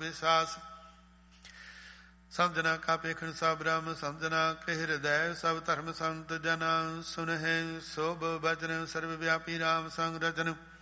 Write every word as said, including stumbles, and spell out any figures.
ਵਿਸਾਸ। ਸਮਝਣਾ ਕਾ ਪੇਖਣ ਸਭ ਬ੍ਰਹਮ, ਸਮਝਣਾ ਕੇ ਹਿਰਦੈ ਸਭ ਧਰਮ ਸੰਤ ਜਨਾ। ਸੁਨਹਿ ਸੋਭ ਬਚਨ ਸਰਵ ਵਿਆਪੀ ਰਾਮ ਸੰਗ ਰਚਨ।